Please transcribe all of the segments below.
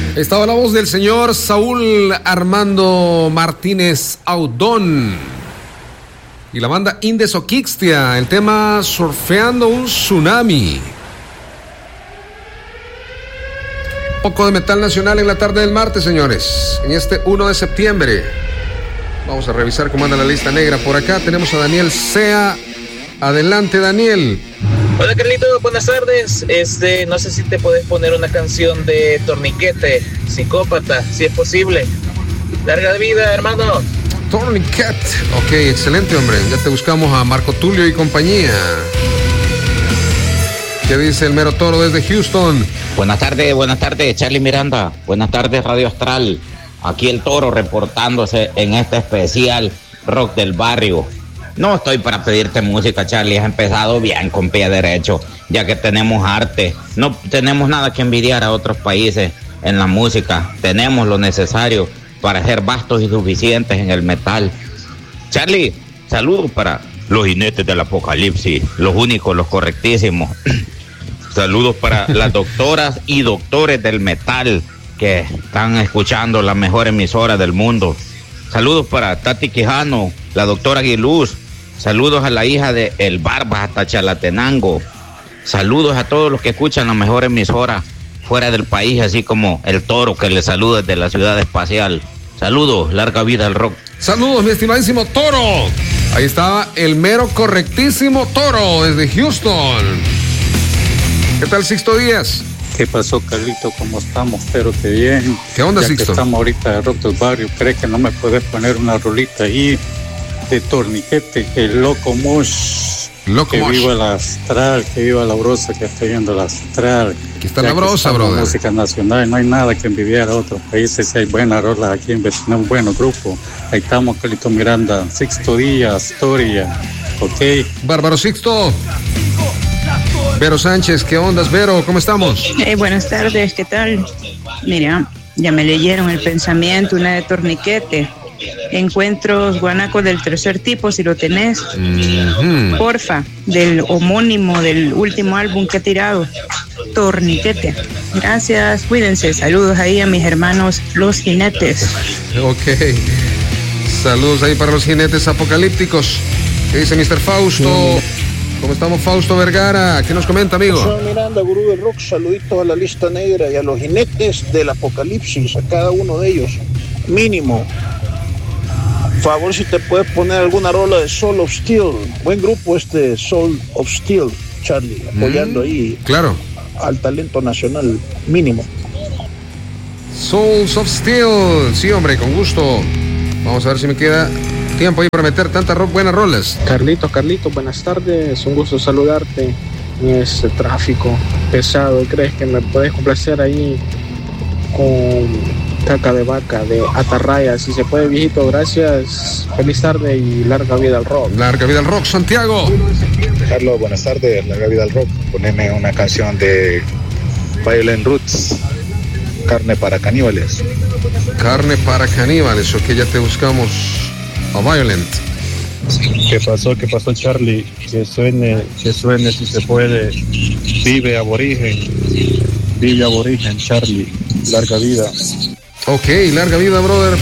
Estaba la voz del señor Saúl Armando Martínez Audón y la banda Indes Oquixtia, el tema Surfeando un Tsunami. Un poco de metal nacional en la tarde del martes, señores, en este 1 de septiembre. Vamos a revisar cómo anda la lista negra. Por acá tenemos a Daniel Sea. Adelante, Daniel. Hola, Carlito, buenas tardes. No sé si te puedes poner una canción de Torniquete, Psicópata, si es posible. Larga vida, hermano. Torniquete. Ok, excelente, hombre. Ya te buscamos a Marco Tulio y compañía. ¿Qué dice el mero toro desde Houston? Buenas tardes, Charlie Miranda. Buenas tardes, Radio Astral. Aquí el toro reportándose en este especial Rock del Barrio. No estoy para pedirte música, Charlie. Has empezado bien con pie derecho, ya que tenemos arte. No tenemos nada que envidiar a otros países en la música. Tenemos lo necesario para ser vastos y suficientes en el metal. Charlie, saludos para los jinetes del apocalipsis, los únicos, los correctísimos. Saludos para las doctoras y doctores del metal que están escuchando la mejor emisora del mundo. Saludos para Tati Quijano, la doctora Aguiluz. Saludos a la hija de El Barbas hasta Chalatenango. Saludos a todos los que escuchan la mejor emisora fuera del país, así como el toro que le saluda desde la ciudad espacial. Saludos, larga vida al rock. Saludos, mi estimadísimo toro. Ahí estaba el mero correctísimo toro desde Houston. ¿Qué tal, Sixto Díaz? ¿Qué pasó, Carlito? ¿Cómo estamos? Espero que bien. ¿Qué onda, Sixto? Que estamos ahorita de Rock del Barrio. ¿Crees que no me puedes poner una rolita ahí de Torniquete? El Loco Mosh. Que viva el astral, que viva la brosa que está viendo el astral. Aquí está la brosa, brother. Música nacional, no hay nada que envidiar a otros países. Si hay buenas rolas aquí en Vecina, un buen grupo. Ahí estamos, Carlito Miranda, Sixto Díaz, Toria. Ok. Bárbaro Sixto. Vero Sánchez, ¿qué ondas, Vero? ¿Cómo estamos? Buenas tardes, ¿qué tal? Mira, ya me leyeron el pensamiento, una de Torniquete. Encuentros guanacos del tercer tipo, si lo tenés. Porfa, del homónimo del último álbum que he tirado, Torniquete. Gracias, cuídense. Saludos ahí a mis hermanos los jinetes. Ok. Saludos ahí para los jinetes apocalípticos. ¿Qué dice Mr. Fausto? ¿Cómo estamos, Fausto Vergara? ¿Qué nos comenta, amigo? Soy Miranda, gurú del rock. Saluditos a la lista negra y a los jinetes del apocalipsis, a cada uno de ellos. Mínimo. Favor, si te puedes poner alguna rola de Soul of Steel. Buen grupo Soul of Steel, Charlie. Apoyando ahí. Claro. Al talento nacional, mínimo. Souls of Steel. Sí, hombre, con gusto. Vamos a ver si me queda tiempo ahí para meter tantas buenas rolas. Carlito, buenas tardes. Un gusto saludarte en este tráfico pesado. ¿Crees que me puedes complacer ahí con Caca de Vaca de Atarraya? Si se puede, viejito, gracias. Feliz tarde y larga vida al rock. Larga vida al rock, Santiago. Carlos, buenas tardes. Larga vida al rock. Poneme una canción de Violent Roots, Carne para Caníbales. Carne para Caníbales, ok, ya te buscamos a Violent. ¿Qué pasó, Charlie? Que suene si se puede. Vive aborigen, Charlie. Larga vida. Ok, larga vida, brother.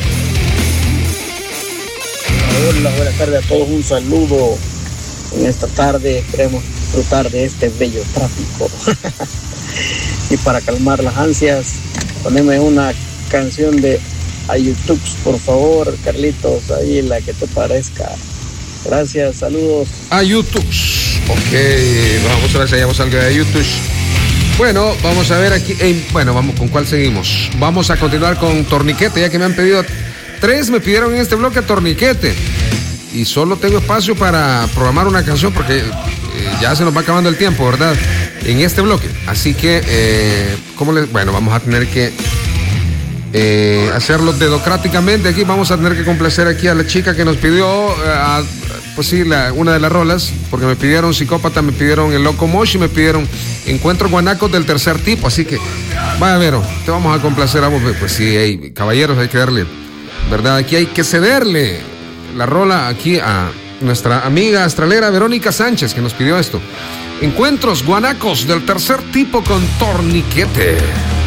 Hola, buenas tardes a todos, un saludo en esta tarde. Esperemos disfrutar de este bello tráfico. Y para calmar las ansias, poneme una canción de YouTube, por favor, Carlitos, ahí la que te parezca. Gracias, saludos. A YouTube. Ok, vamos a ver si hallamos algo de YouTube. Bueno, vamos a ver aquí. Vamos, ¿con cuál seguimos? Vamos a continuar con Torniquete, ya que me han pedido 3, me pidieron en este bloque Torniquete. Y solo tengo espacio para programar una canción porque ya se nos va acabando el tiempo, ¿verdad? En este bloque. Así que, vamos a tener que hacerlo dedocráticamente aquí. Vamos a tener que complacer aquí a la chica que nos pidió, una de las rolas, porque me pidieron Psicópata, me pidieron El Loco Mosh y me pidieron Encuentros Guanacos del tercer tipo. Así que, vaya, Vero, te vamos a complacer a vos. Pues sí, caballeros, hay que darle, ¿verdad? Aquí hay que cederle la rola aquí a nuestra amiga astralera Verónica Sánchez, que nos pidió esto. Encuentros Guanacos del tercer tipo con Torniquete.